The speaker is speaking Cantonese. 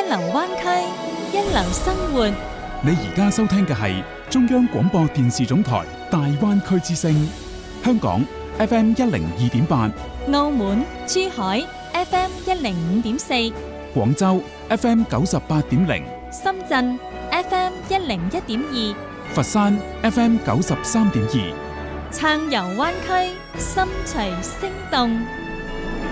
流灣區，一流生活。 你而家收聽嘅係中央廣播電視總台大灣區之聲，香港 FM 102.8， 澳門、珠海 FM 105.4， 廣州 FM 98.0， 深圳 FM 101.2， 佛山 FM 93.2。 撐遊灣區，心隨聲動。